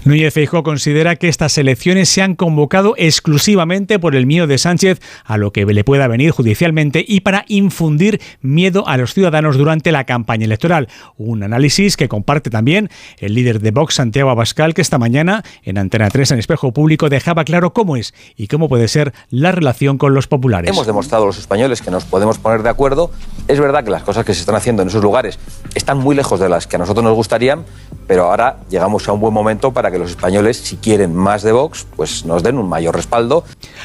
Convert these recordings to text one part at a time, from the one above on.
Núñez Feijóo considera que estas elecciones se han convocado exclusivamente por el miedo de Sánchez a lo que le pueda venir judicialmente y para infundir miedo a los ciudadanos durante la campaña electoral. Un análisis que comparte también el líder de Vox, Santiago Abascal, que esta mañana en Antena 3 en Espejo Público dejaba claro cómo es y cómo puede ser la relación con los populares. Hemos demostrado a los españoles que nos podemos poner de acuerdo. Es verdad que las cosas que se están haciendo en esos lugares están muy lejos de las que a nosotros nos gustarían, pero ahora llegamos a un buen momento para que los españoles, si quieren más de Vox, pues nos den un mayor respaldo.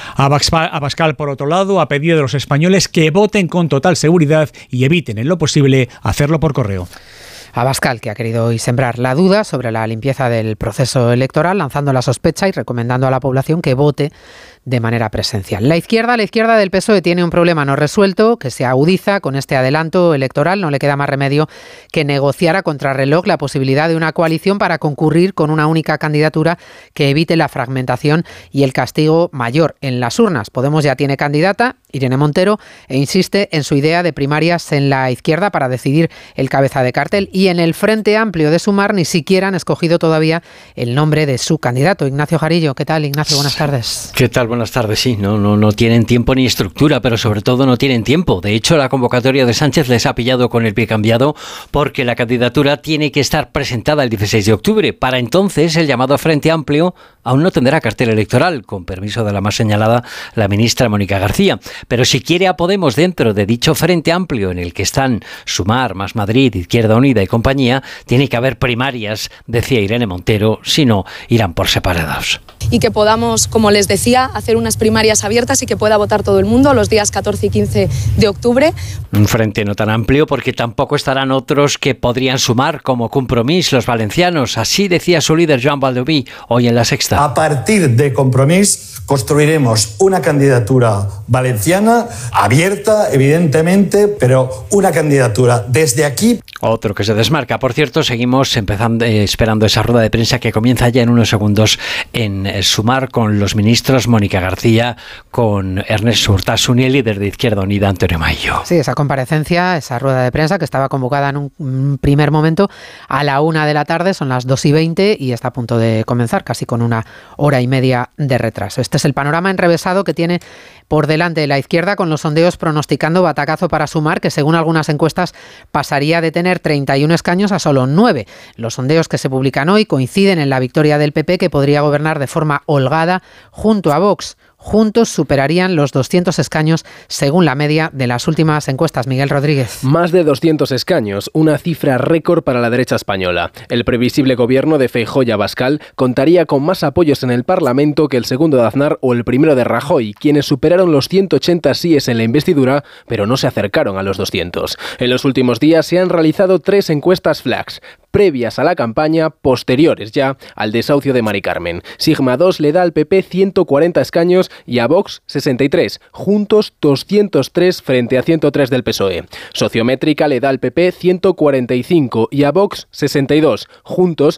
Abascal, por otro lado, ha pedido a los españoles que voten con total seguridad y eviten en lo posible hacerlo por correo. Abascal, que ha querido hoy sembrar la duda sobre la limpieza del proceso electoral, lanzando la sospecha y recomendando a la población que vote de manera presencial. La izquierda del PSOE tiene un problema no resuelto que se agudiza con este adelanto electoral. No le queda más remedio que negociar a contrarreloj la posibilidad de una coalición para concurrir con una única candidatura que evite la fragmentación y el castigo mayor en las urnas. Podemos ya tiene candidata, Irene Montero, e insiste en su idea de primarias en la izquierda para decidir el cabeza de cartel, y en el Frente Amplio de Sumar ni siquiera han escogido todavía el nombre de su candidato. Ignacio Jarillo, ¿qué tal, Ignacio? Buenas tardes. ¿Qué tal? Buenas tardes. Sí, no tienen tiempo ni estructura, pero sobre todo no tienen tiempo. De hecho, la convocatoria de Sánchez les ha pillado con el pie cambiado porque la candidatura tiene que estar presentada el 16 de octubre. Para entonces, el llamado Frente Amplio aún no tendrá cartel electoral, con permiso de la más señalada, la ministra Mónica García. Pero si quiere a Podemos dentro de dicho Frente Amplio, en el que están Sumar, Más Madrid, Izquierda Unida y compañía, tiene que haber primarias, decía Irene Montero, si no, irán por separados. Y que podamos, como les decía, hacer unas primarias abiertas y que pueda votar todo el mundo los días 14 y 15 de octubre. Un frente no tan amplio porque tampoco estarán otros que podrían sumar, como Compromís, los valencianos. Así decía su líder Joan Baldoví hoy en La Sexta. A partir de Compromís construiremos una candidatura valenciana abierta, evidentemente, pero una candidatura desde aquí. Otro que se desmarca. Por cierto, seguimos esperando esa rueda de prensa que comienza ya en unos segundos en Sumar con los ministros Mónica García, con Ernest Urtasun y el líder de Izquierda Unida, Antonio Maillo. Sí, esa comparecencia, esa rueda de prensa que estaba convocada en un primer momento a la 1 de la tarde, son las 2:20 y está a punto de comenzar, casi con una hora y media de retraso. Este es el panorama enrevesado que tiene por delante la izquierda, con los sondeos pronosticando batacazo para Sumar, que según algunas encuestas pasaría de tener 31 escaños a solo 9. Los sondeos que se publican hoy coinciden en la victoria del PP, que podría gobernar de forma holgada junto a Vox. Juntos superarían los 200 escaños según la media de las últimas encuestas. Miguel Rodríguez. Más de 200 escaños, una cifra récord para la derecha española. El previsible gobierno de Feijóo y Abascal contaría con más apoyos en el Parlamento que el segundo de Aznar o el primero de Rajoy, quienes superaron los 180 síes en la investidura, pero no se acercaron a los 200. En los últimos días se han realizado 3 encuestas flash, previas a la campaña, posteriores ya al desahucio de Mari Carmen. Sigma 2 le da al PP 140 escaños y a Vox 63, juntos 203 frente a 103 del PSOE. Sociométrica le da al PP 145 y a Vox 62, juntos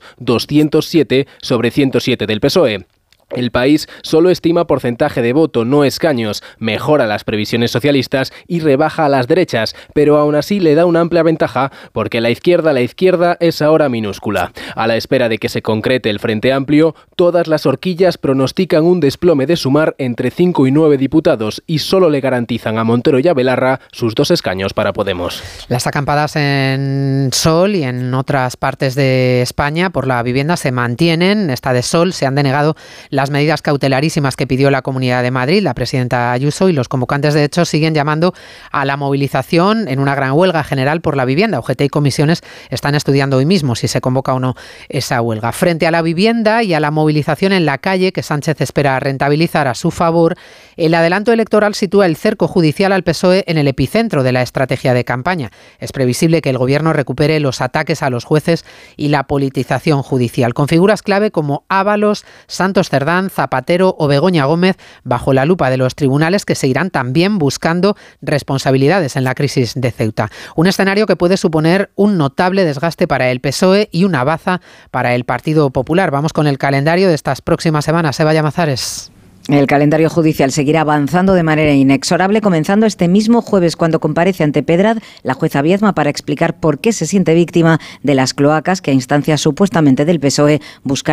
207 sobre 107 del PSOE. El País solo estima porcentaje de voto, no escaños, mejora las previsiones socialistas y rebaja a las derechas, pero aún así le da una amplia ventaja porque la izquierda es ahora minúscula. A la espera de que se concrete el Frente Amplio, todas las horquillas pronostican un desplome de Sumar entre 5 y 9 diputados y solo le garantizan a Montero y a Belarra sus 2 escaños para Podemos. Las acampadas en Sol y en otras partes de España por la vivienda se mantienen. Esta de Sol se han denegado las medidas cautelarísimas que pidió la Comunidad de Madrid, la presidenta Ayuso, y los convocantes de hecho siguen llamando a la movilización en una gran huelga general por la vivienda. UGT y comisiones están estudiando hoy mismo si se convoca o no esa huelga. Frente a la vivienda y a la movilización en la calle que Sánchez espera rentabilizar a su favor, el adelanto electoral sitúa el cerco judicial al PSOE en el epicentro de la estrategia de campaña. Es previsible que el gobierno recupere los ataques a los jueces y la politización judicial, con figuras clave como Ábalos, Santos Cerdán, Zapatero o Begoña Gómez bajo la lupa de los tribunales, que seguirán también buscando responsabilidades en la crisis de Ceuta. Un escenario que puede suponer un notable desgaste para el PSOE y una baza para el Partido Popular. Vamos con el calendario de estas próximas semanas. Eva Llamazares. El calendario judicial seguirá avanzando de manera inexorable, comenzando este mismo jueves cuando comparece ante Pedrad la jueza Viedma para explicar por qué se siente víctima de las cloacas que a instancias supuestamente del PSOE buscaron